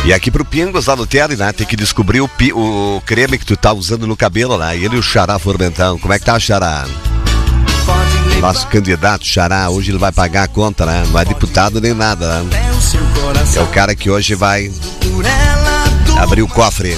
E aqui pro Pingos lá no Terry, né? Tem que descobrir o creme que tu tá usando no cabelo, né? E ele e o Xará Formentão. Como é que tá, Xará? Nosso candidato Xará, hoje ele vai pagar a conta, né? Não é deputado nem nada, né? É o cara que hoje vai abrir o cofre.